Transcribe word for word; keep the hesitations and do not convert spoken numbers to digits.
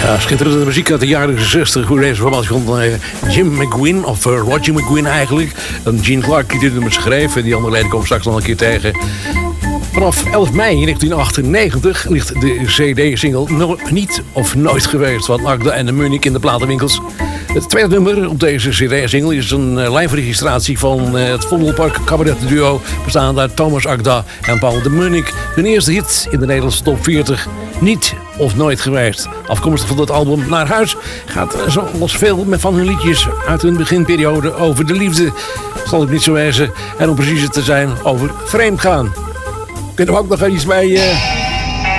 Ja, schitterende muziek uit de jaren zestig. Hoe deze formatie van uh, Jim McGuinn, of uh, Roger McGuinn eigenlijk. En Gene Clark die dit nummer schreef. En die andere leden komen straks nog een keer tegen. Vanaf elf mei negentien achtennegentig ligt de C D-single no, Niet of Nooit Geweest van Agda en de Munnik in de platenwinkels. Het tweede nummer op deze C D-single is een uh, live-registratie van uh, het Vondelpark cabaret-duo bestaande uit Thomas Agda en Paul de Munnik. Hun eerste hit in de Nederlandse top veertig, Niet of Nooit Geweest. Afkomstig van het album Naar Huis gaat uh, zoals veel van hun liedjes uit hun beginperiode over de liefde. Zal ik niet zo wezen. En om precies te zijn over vreemdgaan. Kunnen we ook nog iets mee... Uh